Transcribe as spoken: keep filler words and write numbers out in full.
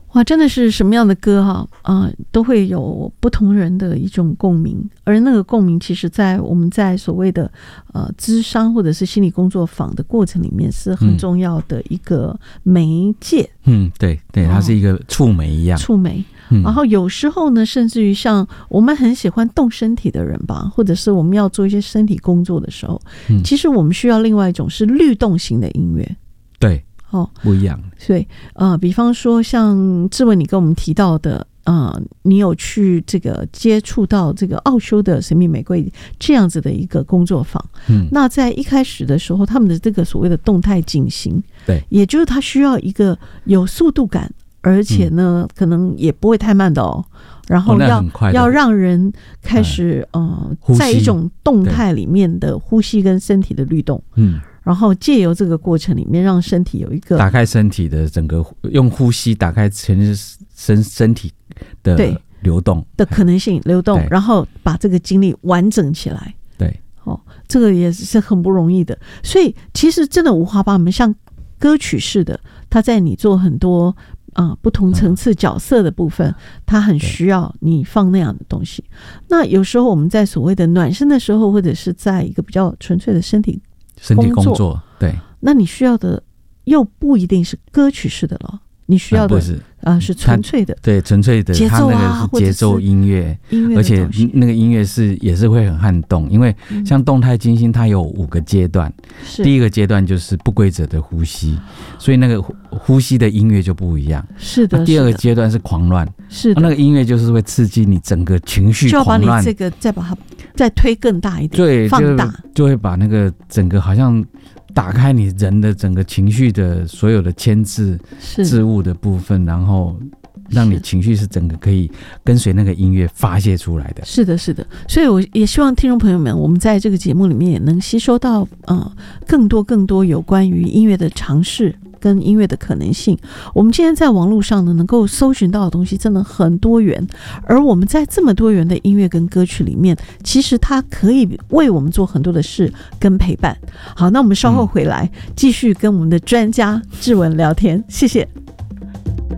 哇，真的是什么样的歌哈啊、呃，都会有不同人的一种共鸣，而那个共鸣，其实在我们在所谓的呃諮商或者是心理工作坊的过程里面，是很重要的一个媒介。 嗯，对对，它是一个触媒一样， 触媒。 嗯、 然后有时候呢，甚至于像我们很喜欢动身体的人吧，或者是我们要做一些身体工作的时候，嗯、其实我们需要另外一种是律动型的音乐。 对。 哦， 不一样。 所以呃，比方说像志文你跟我们提到的，呃，你有去这个接触到这个奥修的神秘玫瑰这样子的一个工作坊，嗯，那在一开始的时候，他们的这个所谓的动态进行， 对， 也就是它需要一个有速度感，而且呢，嗯、可能也不会太慢的哦。然后要、哦、要让人开始、嗯、呃，在一种动态里面的呼吸跟身体的律动，嗯。然后借由这个过程里面，让身体有一个打开身体的整个，用呼吸打开全身身体的流动的可能性流动，然后把这个经历完整起来。 对， 哦，这个也是很不容易的。所以其实真的五花八门，像歌曲式的，它在你做很多啊、呃、不同层次角色的部分，嗯、它很需要你放那样的东西。那有时候我们在所谓的暖身的时候，或者是在一个比较纯粹的身体。 身体工作，对， 那你需要的又不一定是歌曲式的了，你需要的、啊、是啊、呃、是纯粹的， 对，纯粹的节奏啊， 它那个是节奏音乐， 音乐， 而且那个音乐是也是会很撼动，因为像动态金星它有五个阶段，嗯、第一个阶段就是不规则的呼吸，所以那个呼吸的音乐就不一样， 是的。 第二个阶段是狂乱， 是的， 那个音乐就是会刺激你整个情绪狂乱， 就要把你这个再把它再推更大一点， 对， 放大， 就会把那个整个好像。打开你人的整个情绪的所有的牵制事物的部分，然后让你情绪是整个可以跟随那个音乐发泄出来的。 是的，是的。所以我也希望听众朋友们，我们在这个节目里面也能吸收到呃更多更多有关于音乐的尝试跟音乐的可能性。我们今天在网络上呢，能够搜寻到的东西真的很多元，而我们在这么多元的音乐跟歌曲里面，其实它可以为我们做很多的事跟陪伴。好，那我们稍后回来、嗯、继续跟我们的专家志文聊天，谢谢。